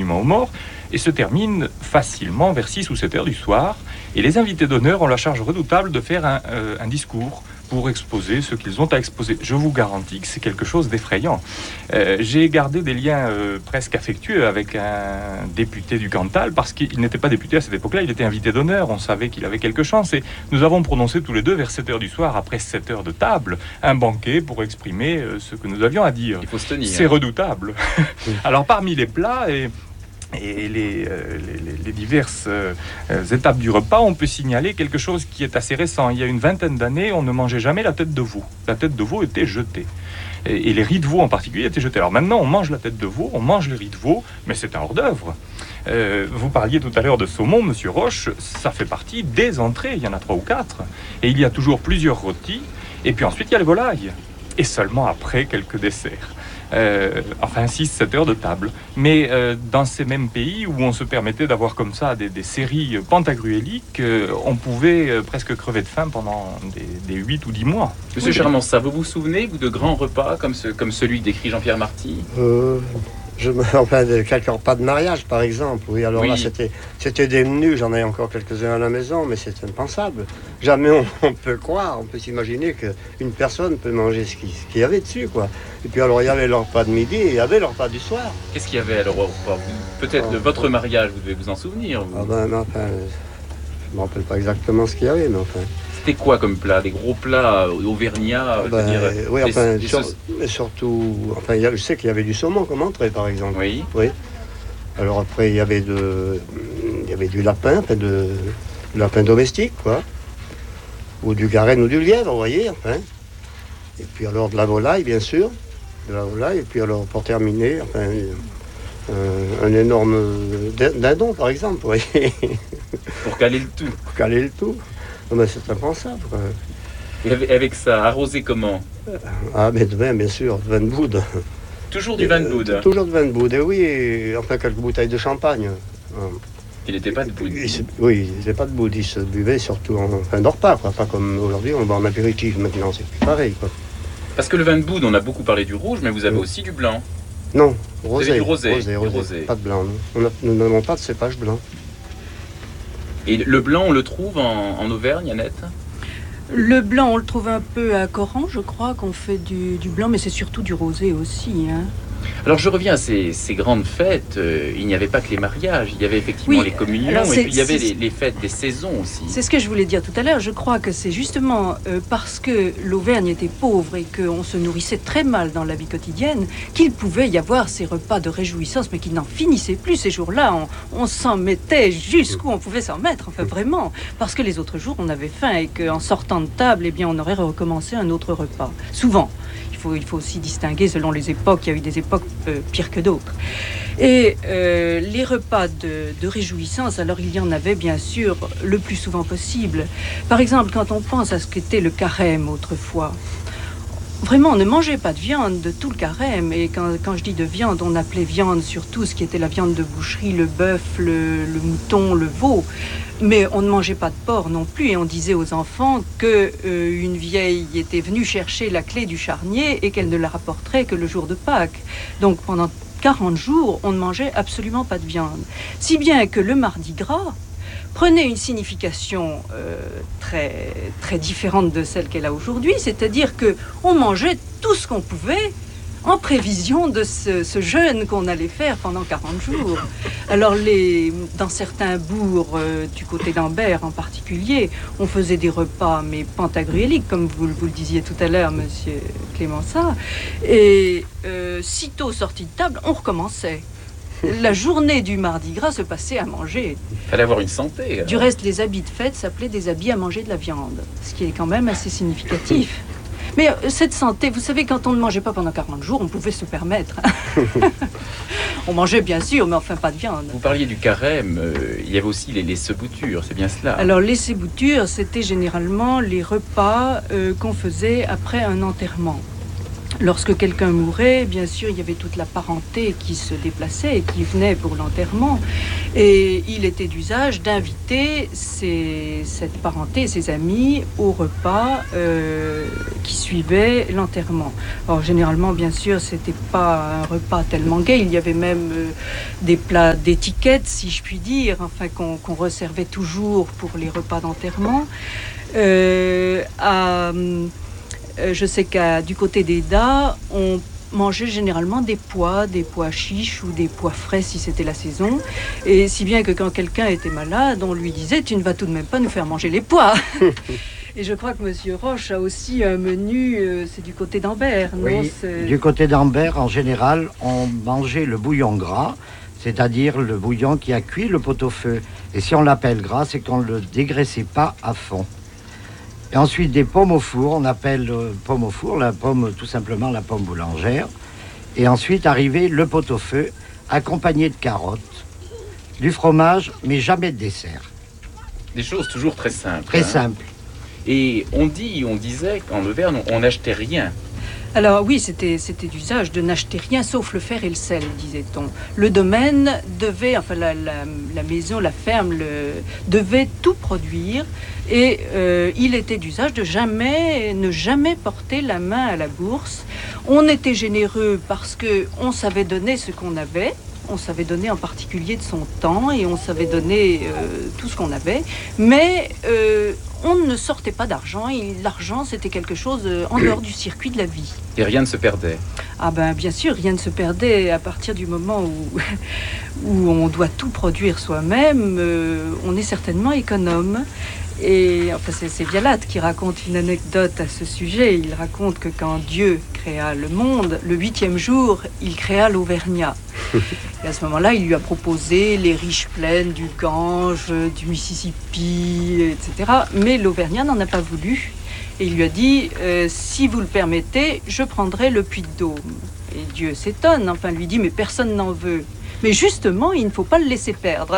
monument aux morts et se termine facilement vers 6 ou 7 heures du soir. Et les invités d'honneur ont la charge redoutable de faire un discours pour exposer ce qu'ils ont à exposer. Je vous garantis que c'est quelque chose d'effrayant. J'ai gardé des liens presque affectueux avec un député du Cantal, parce qu'il n'était pas député à cette époque-là, il était invité d'honneur, on savait qu'il avait quelques chances, et nous avons prononcé tous les deux vers 7 heures du soir, après 7 heures de table, un banquet pour exprimer ce que nous avions à dire. Il faut se tenir. C'est redoutable. Alors parmi les plats et les diverses étapes du repas, on peut signaler quelque chose qui est assez récent. Il y a une vingtaine d'années, on ne mangeait jamais la tête de veau. La tête de veau était jetée. Et les riz de veau en particulier étaient jetés. Alors maintenant, on mange la tête de veau, on mange les riz de veau, mais c'est un hors-d'œuvre. Vous parliez tout à l'heure de saumon, Monsieur Roche, ça fait partie des entrées, il y en a 3 ou 4. Et il y a toujours plusieurs rôtis, et puis ensuite il y a les volailles. Et seulement après, quelques desserts. Enfin 6-7 heures de table. Mais dans ces mêmes pays où on se permettait d'avoir comme ça des séries pantagruéliques, on pouvait presque crever de faim pendant des 8 ou 10 mois. Monsieur Charmensat, vous vous souvenez, vous, de grands repas comme celui que décrit Jean-Pierre Marty? Enfin, quelques repas de mariage, par exemple. Oui, alors là, c'était des menus. J'en ai encore quelques-uns à la maison, mais c'est impensable. Jamais on peut croire, on peut s'imaginer qu'une personne peut manger ce qu'il y avait dessus, quoi. Et puis alors, il y avait le repas de midi et il y avait le repas du soir. Qu'est-ce qu'il y avait alors au repas? Peut-être de votre mariage, vous devez vous en souvenir. Vous. Ah ben, mais enfin, je ne me rappelle pas exactement ce qu'il y avait, mais enfin... C'était quoi comme plat? Des gros plats auvergnats? Oui, enfin, mais surtout... Enfin, je sais qu'il y avait du saumon comme entrée, par exemple. Oui. Alors après, il y avait du lapin, enfin, du lapin domestique, quoi. Ou du garenne ou du lièvre, vous voyez, enfin. Et puis alors de la volaille, bien sûr. De la volaille, et puis alors, pour terminer, enfin... un énorme dindon, par exemple, vous voyez. Pour caler le tout. Pour caler le tout. Non, mais c'est impensable, quoi. Et avec ça, arrosé comment? Ah, mais de vin, bien sûr, de vin de Boude. Toujours du vin de Boude? Toujours de vin de Boude, et oui, et enfin quelques bouteilles de champagne. Il n'était pas de Boude? Oui, il n'était pas de Boude, il se buvait surtout en fin de repas, quoi. Pas comme aujourd'hui, on boit en apéritif, maintenant c'est plus pareil, quoi. Parce que le vin de Boude, on a beaucoup parlé du rouge, mais vous avez aussi du blanc. Non, rosé. Vous avez du rosé. Rosé. Pas de blanc, non. Nous n'avons pas de cépage blanc. Et le blanc, on le trouve en Auvergne, Annette? Le blanc, on le trouve un peu à Coran, je crois, qu'on fait du blanc, mais c'est surtout du rosé aussi, hein. Alors je reviens à ces grandes fêtes, il n'y avait pas que les mariages, il y avait effectivement les communions, et puis il y avait les fêtes des saisons aussi. C'est ce que je voulais dire tout à l'heure, je crois que c'est justement parce que l'Auvergne était pauvre et qu'on se nourrissait très mal dans la vie quotidienne, qu'il pouvait y avoir ces repas de réjouissance, mais qui n'en finissaient plus ces jours-là, on s'en mettait jusqu'où on pouvait s'en mettre, enfin vraiment, parce que les autres jours on avait faim et qu'en sortant de table, eh bien on aurait recommencé un autre repas, souvent. Il faut aussi distinguer selon les époques. Il y a eu des époques pires que d'autres. Et les repas de réjouissance, alors il y en avait bien sûr le plus souvent possible. Par exemple, quand on pense à ce qu'était le carême autrefois, vraiment, on ne mangeait pas de viande de tout le carême. Et quand je dis de viande, on appelait viande surtout ce qui était la viande de boucherie, le bœuf, le mouton, le veau. Mais on ne mangeait pas de porc non plus. Et on disait aux enfants qu'une vieille était venue chercher la clé du charnier et qu'elle ne la rapporterait que le jour de Pâques. Donc pendant 40 jours, on ne mangeait absolument pas de viande. Si bien que le Mardi Gras prenait une signification très, très différente de celle qu'elle a aujourd'hui, c'est-à-dire qu'on mangeait tout ce qu'on pouvait en prévision de ce jeûne qu'on allait faire pendant 40 jours. Alors, dans certains bourgs, du côté d'Ambert en particulier, on faisait des repas, mais pantagruéliques, comme vous le disiez tout à l'heure, monsieur Clémençat, et sitôt sorti de table, on recommençait. La journée du Mardi Gras se passait à manger. Il fallait avoir une santé. Alors. Du reste, les habits de fête s'appelaient des habits à manger de la viande, ce qui est quand même assez significatif. Mais cette santé, vous savez, quand on ne mangeait pas pendant 40 jours, on pouvait se permettre. On mangeait bien sûr, mais enfin pas de viande. Vous parliez du carême, il y avait aussi les seboutures, c'est bien cela? Alors les seboutures, c'était généralement les repas qu'on faisait après un enterrement. Lorsque quelqu'un mourait, bien sûr, il y avait toute la parenté qui se déplaçait et qui venait pour l'enterrement. Et il était d'usage d'inviter cette parenté, ses amis, au repas qui suivait l'enterrement. Alors, généralement, bien sûr, c'était pas un repas tellement gai. Il y avait même des plats d'étiquette, si je puis dire, enfin, qu'on resservait toujours pour les repas d'enterrement. Je sais du côté d'Eda, on mangeait généralement des pois chiches ou des pois frais si c'était la saison. Et si bien que quand quelqu'un était malade, on lui disait « Tu ne vas tout de même pas nous faire manger les pois !» Et je crois que Monsieur Roche a aussi un menu, c'est du côté d'Ambert, non? Oui, du côté d'Ambert, en général, on mangeait le bouillon gras, c'est-à-dire le bouillon qui a cuit le pot-au-feu. Et si on l'appelle gras, c'est qu'on ne le dégraissait pas à fond. Et ensuite, des pommes au four, on appelle pomme au four, la pomme, tout simplement la pomme boulangère. Et ensuite, arrivait le pot-au-feu, accompagné de carottes, du fromage, mais jamais de dessert. Des choses toujours très simples. Très simples. Et on disait qu'en Auvergne, on n'achetait rien. Alors oui, c'était d'usage de n'acheter rien sauf le fer et le sel, disait-on. Le domaine devait, enfin la maison, la ferme devait tout produire et il était d'usage de ne jamais porter la main à la bourse. On était généreux parce que on savait donner ce qu'on avait. On savait donner en particulier de son temps et on savait donner tout ce qu'on avait, mais on ne sortait pas d'argent et l'argent c'était quelque chose en dehors du circuit de la vie. Et rien ne se perdait. Ah ben bien sûr, rien ne se perdait à partir du moment où on doit tout produire soi-même, on est certainement économe. Et enfin, c'est Vialat qui raconte une anecdote à ce sujet. Il raconte que quand Dieu créa le monde, le 8e jour, il créa l'Auvergnat. Et à ce moment-là, il lui a proposé les riches plaines du Gange, du Mississippi, etc. Mais l'Auvergnat n'en a pas voulu. Et il lui a dit, si vous le permettez, je prendrai le Puy de Dôme. Et Dieu s'étonne, enfin lui dit, mais personne n'en veut. Mais justement, il ne faut pas le laisser perdre.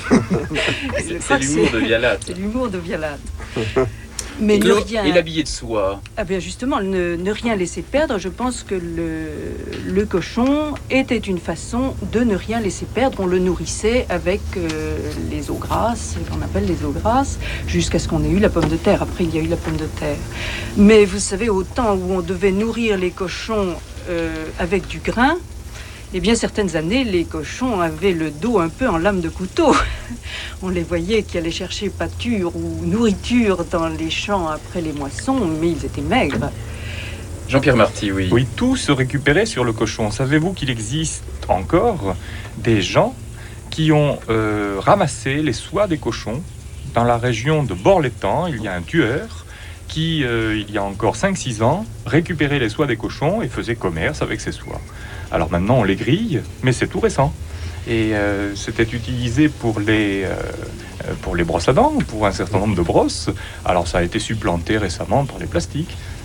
C'est l'humour de Vialat. C'est l'humour de Vialat. Mais ne rien... Et l'habillé de soie. Ah bien justement, ne rien laisser perdre, je pense que le cochon était une façon de ne rien laisser perdre. On le nourrissait avec les eaux grasses, qu'on appelle les eaux grasses, jusqu'à ce qu'on ait eu la pomme de terre. Après, il y a eu la pomme de terre. Mais vous savez, au temps où on devait nourrir les cochons avec du grain, eh bien, certaines années, les cochons avaient le dos un peu en lame de couteau. On les voyait qui allaient chercher pâture ou nourriture dans les champs après les moissons, mais ils étaient maigres. Jean-Pierre Marty, oui. Oui, tout se récupérait sur le cochon. Savez-vous qu'il existe encore des gens qui ont ramassé les soies des cochons dans la région de Bord-l'Étang? Il y a un tueur qui, il y a encore 5-6 ans, récupérait les soies des cochons et faisait commerce avec ces soies. Alors maintenant, on les grille, mais c'est tout récent. Et c'était utilisé pour les brosses à dents, pour un certain nombre de brosses. Alors ça a été supplanté récemment par les plastiques.